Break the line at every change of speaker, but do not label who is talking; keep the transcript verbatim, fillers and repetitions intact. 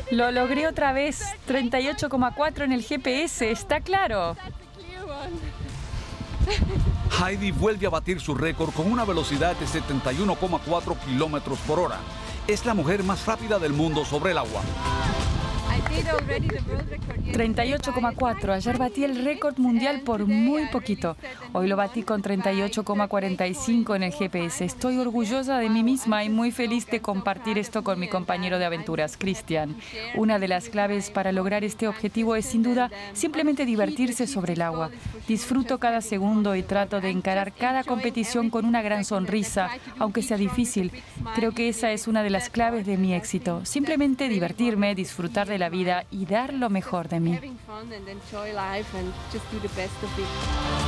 Lo logré otra vez, treinta y ocho coma cuatro en el G P S, ¿está claro?
Heidi vuelve a batir su récord con una velocidad de setenta y uno coma cuatro kilómetros por hora. Es la mujer más rápida del mundo sobre el agua.
treinta y ocho coma cuatro. Ayer batí el récord mundial por muy poquito. Hoy lo batí con treinta y ocho coma cuarenta y cinco en el G P S. Estoy orgullosa de mí misma y muy feliz de compartir esto con mi compañero de aventuras, Christian. Una de las claves para lograr este objetivo es, sin duda, simplemente divertirse sobre el agua. Disfruto cada segundo y trato de encarar cada competición con una gran sonrisa, aunque sea difícil. Creo que esa es una de las claves de mi éxito. Simplemente divertirme, disfrutar de la vida y dar lo mejor de mí.